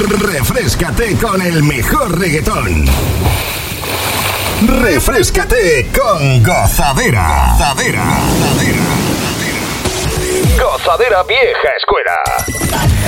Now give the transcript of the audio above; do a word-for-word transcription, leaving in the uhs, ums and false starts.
Refréscate con el mejor reggaetón. Refréscate con Gozadera. Gozadera. Gozadera. Gozadera vieja escuela.